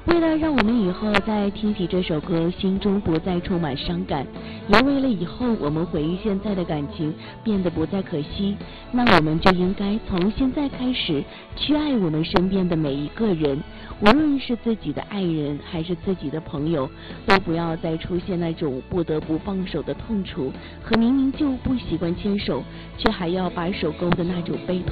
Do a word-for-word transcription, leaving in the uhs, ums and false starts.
为了让我们以后在听起这首歌心中不再充满伤感，也为了以后我们回忆现在的感情变得不再可惜，那我们就应该从现在开始去爱我们身边的每一个人，无论是自己的爱人还是自己的朋友，都不要再出现那种不得不放手的痛楚和明明就不习惯牵手却还要把手勾的那种悲痛。